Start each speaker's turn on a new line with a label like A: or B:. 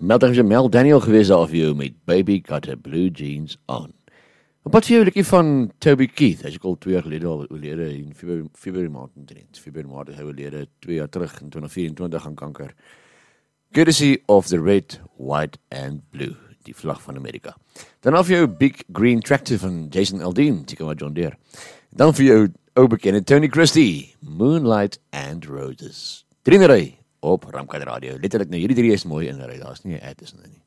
A: Meldig is Mel Daniel gewees daar vir jou met Baby Got a Blue Jeans On. Op wat vir jou liedjie van Toby Keith, hy is ook al 2 jaar gelede al oorlede in February maand omtrent. February maand is hy oorlede 2 jaar terug in 2024 aan kanker. Courtesy of the Red, White and Blue, die vlag van Amerika. Dan af vir jou Big Green Tractor van Jason Aldean, teken wat John Deere. Dan vir jou ou bekende Tony Christie, Moonlight and Roses. 3 ry op Ramkat Radio. Letterlik nou, hierdie 3 is mooi in ry, daar is nie 'n ad tussen nie.